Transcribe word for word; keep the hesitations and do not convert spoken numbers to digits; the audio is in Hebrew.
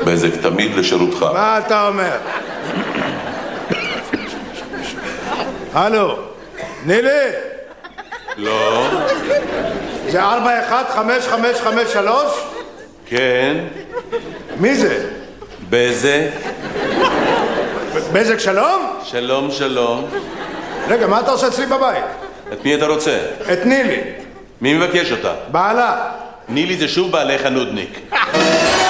בזק תמיד לשירותך. מה אתה אומר? הלו, נילי? לא. זה ארבע אחת חמש חמש חמש שלוש? כן. מי זה? בזק. בזק שלום? שלום שלום. רגע, מה אתה עושה אצלי בבית? את מי אתה רוצה? את נילי. מי מבקש אותה? בעלה. נילי זה שוב בעלך הנודניק.